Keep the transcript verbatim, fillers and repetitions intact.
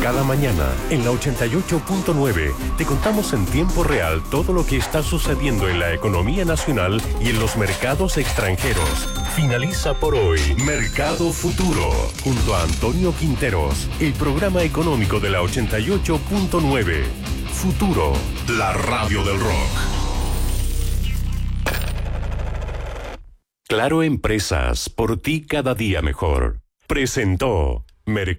Cada mañana, en la ochenta y ocho punto nueve, te contamos en tiempo real todo lo que está sucediendo en la economía nacional y en los mercados extranjeros. Finaliza por hoy Mercado Futuro, junto a Antonio Quinteros, el programa económico de la ochenta y ocho punto nueve. Futuro, la radio del rock. Claro Empresas, por ti cada día mejor. Presentó Mercado